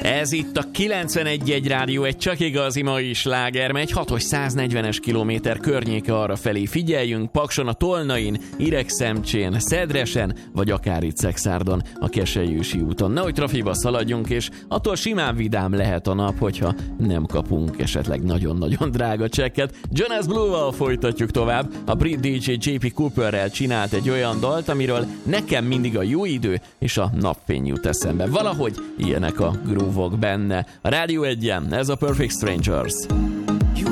Ez itt a 91.1 Rádió, egy csak igazi mai sláger, megy 6-os 140-es kilométer környéke arra felé. Figyeljünk, Pakson, a Tolnain, Ireg-Szemcsén, Szedresen, vagy akár itt Szexárdon, a Keselyősi úton. Nehogy trafiba szaladjunk, és attól simán vidám lehet a nap, hogyha nem kapunk esetleg nagyon-nagyon drága csekket. Jonas Blue-val folytatjuk tovább. A brit DJ JP Cooperrel csinált egy olyan dalt, amiről nekem mindig a jó idő és a napfény jut eszembe. Valahogy ilyenek a groove-ok benne. A Rádió 1-en, ez a Perfect Strangers.